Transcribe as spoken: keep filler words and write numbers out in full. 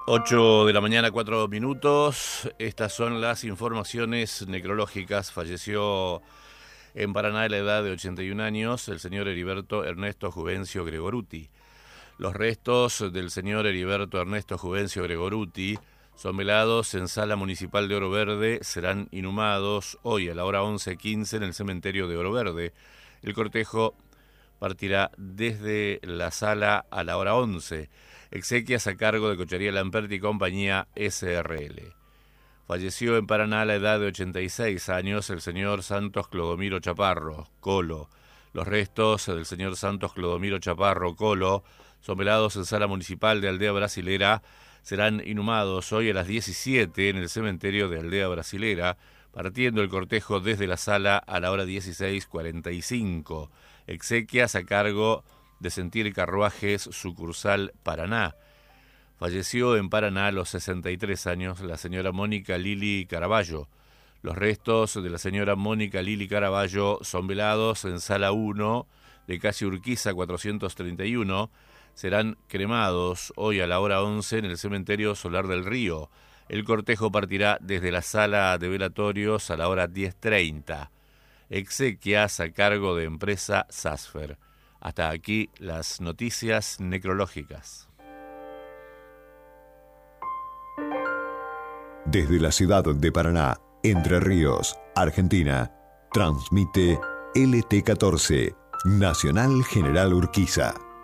ocho de la mañana, cuatro minutos. Estas son las informaciones necrológicas. Falleció en Paraná a la edad de ochenta y un años el señor Heriberto Ernesto Juvencio Gregoruti. Los restos del señor Heriberto Ernesto Juvencio Gregoruti son velados en Sala Municipal de Oro Verde. Serán inhumados hoy a la hora once quince en el cementerio de Oro Verde. El cortejo partirá desde la sala a la hora once. Exequias a cargo de Cochería Lamperti y Compañía S R L. Falleció en Paraná a la edad de ochenta y seis años el señor Santos Clodomiro Chaparro, Colo. Los restos del señor Santos Clodomiro Chaparro, Colo, son velados en Sala Municipal de Aldea Brasilera. Serán inhumados hoy a las diecisiete en el cementerio de Aldea Brasilera, partiendo el cortejo desde la sala a la hora dieciséis cuarenta y cinco. Exequias a cargo de Sentir Carruajes, sucursal Paraná. Falleció en Paraná a los sesenta y tres años la señora Mónica Lili Caraballo. Los restos de la señora Mónica Lili Caraballo son velados en Sala uno de Calle Urquiza cuatrocientos treinta y uno. Serán cremados hoy a la hora once en el cementerio Solar del Río. El cortejo partirá desde la sala de velatorios a la hora diez treinta. Exequias a cargo de empresa Sasfer. Hasta aquí las noticias necrológicas. Desde la ciudad de Paraná, Entre Ríos, Argentina, transmite L T catorce, Nacional General Urquiza.